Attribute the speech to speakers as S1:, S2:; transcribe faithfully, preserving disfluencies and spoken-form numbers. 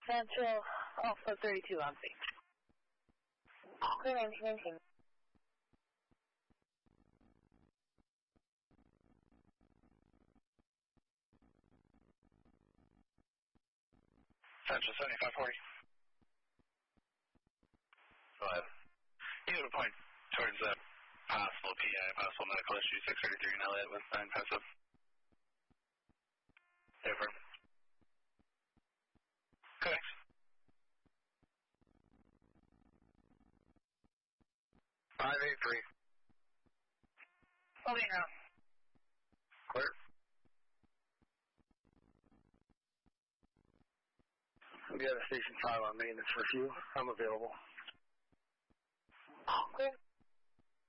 S1: Central Alpha thirty-two on scene. Clear nineteen nineteen.
S2: Central seventy-five forty. Go ahead. You have a point towards that possible P I, possible medical issue, six thirty-three in Elliott with nine passive. Different. Correct. five eight three.
S1: Holding now.
S2: Clear. We got a station five on maintenance for a few. I'm available.
S1: Clear.